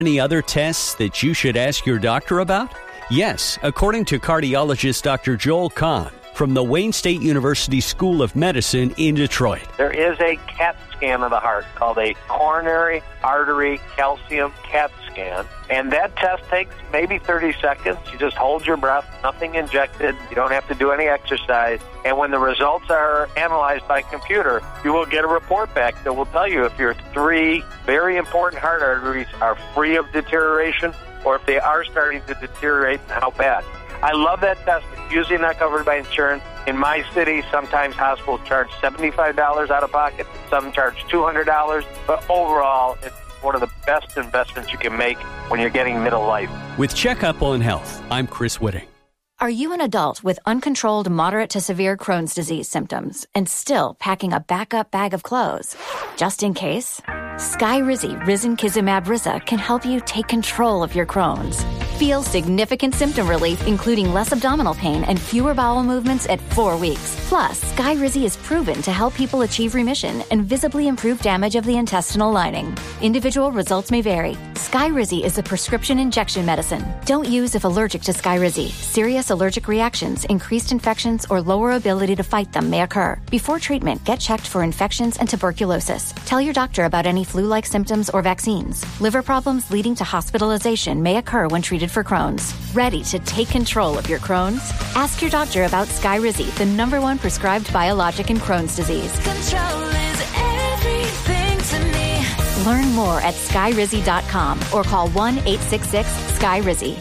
Any other tests that you should ask your doctor about? Yes, according to cardiologist Dr. Joel Kahn from the Wayne State University School of Medicine in Detroit. There is a CAT scan of the heart called a coronary artery calcium CAT scan, and that test takes maybe 30 seconds. You just hold your breath, nothing injected. You don't have to do any exercise. And when the results are analyzed by computer, you will get a report back that will tell you if your 3 very important heart arteries are free of deterioration or if they are starting to deteriorate and how bad. I love that test. It's usually not covered by insurance. In my city, sometimes hospitals charge $75 out of pocket. Some charge $200. But overall, it's one of the best investments you can make when you're getting middle life. With Checkup on Health, I'm Chris Whitting. Are you an adult with uncontrolled moderate to severe Crohn's disease symptoms and still packing a backup bag of clothes? Just in case, Skyrizi Risankizumab Risa can help you take control of your Crohn's. Feel significant symptom relief, including less abdominal pain and fewer bowel movements at 4 weeks. Plus, Skyrizi is proven to help people achieve remission and visibly improve damage of the intestinal lining. Individual results may vary. Skyrizi is a prescription injection medicine. Don't use if allergic to Skyrizi. Serious allergic reactions, increased infections, or lower ability to fight them may occur. Before treatment, get checked for infections and tuberculosis. Tell your doctor about any flu-like symptoms or vaccines. Liver problems leading to hospitalization may occur when treated for Crohn's. Ready to take control of your Crohn's? Ask your doctor about Skyrizi, the #1 prescribed biologic in Crohn's disease. Control is everything to me. Learn more at skyrizi.com or call 1-866-SKY-RIZI.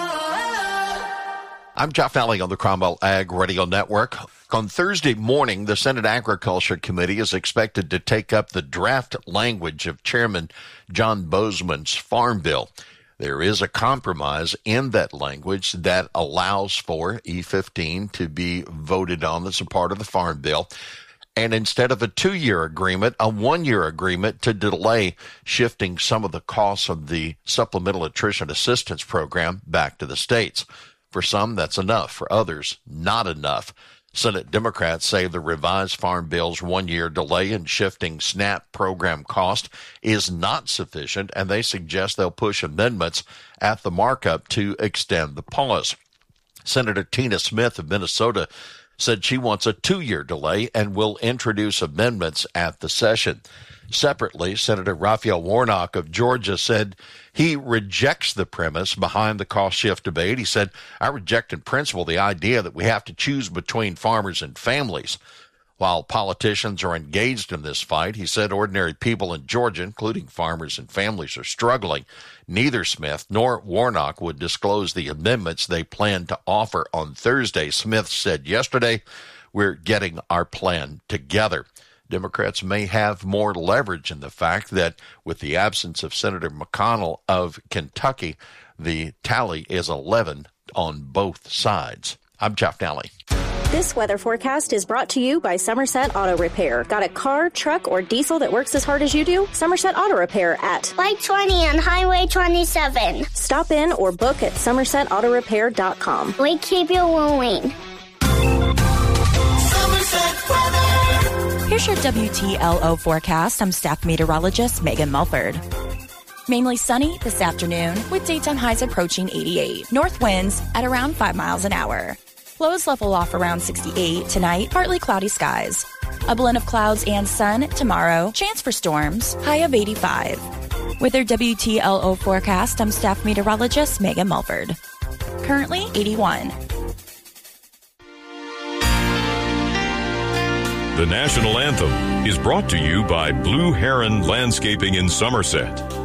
I'm Jeff Nally on the Cromwell Ag Radio Network. On Thursday morning, the Senate Agriculture Committee is expected to take up the draft language of Chairman John Boozman's Farm Bill. There is a compromise in that language that allows for E15 to be voted on as a part of the Farm Bill. And instead of a 2-year agreement, a 1-year agreement to delay shifting some of the costs of the Supplemental Nutrition Assistance Program back to the states. For some, that's enough. For others, not enough. Senate Democrats say the revised Farm Bill's 1-year delay in shifting SNAP program cost is not sufficient, and they suggest they'll push amendments at the markup to extend the pause. Senator Tina Smith of Minnesota said she wants a 2-year delay and will introduce amendments at the session. Separately, Senator Raphael Warnock of Georgia said he rejects the premise behind the cost shift debate. He said, I reject in principle the idea that we have to choose between farmers and families. While politicians are engaged in this fight, he said ordinary people in Georgia, including farmers and families, are struggling. Neither Smith nor Warnock would disclose the amendments they plan to offer on Thursday. Smith said yesterday, we're getting our plan together. Democrats may have more leverage in the fact that with the absence of Senator McConnell of Kentucky, the tally is 11 on both sides. I'm Jeff Nally. This weather forecast is brought to you by Somerset Auto Repair. Got a car, truck, or diesel that works as hard as you do? Somerset Auto Repair at Light 20 on Highway 27. Stop in or book at somersetautorepair.com. We keep you moving. Somerset weather. Here's your WTLO forecast. I'm staff meteorologist Megan Mulford. Mainly sunny this afternoon with daytime highs approaching 88. North winds at around 5 miles an hour. Lows level off around 68 tonight. Partly cloudy skies. A blend of clouds and sun tomorrow. Chance for storms. High of 85. With your WTLO forecast, I'm staff meteorologist Megan Mulford. Currently 81. The national anthem is brought to you by Blue Heron Landscaping in Somerset.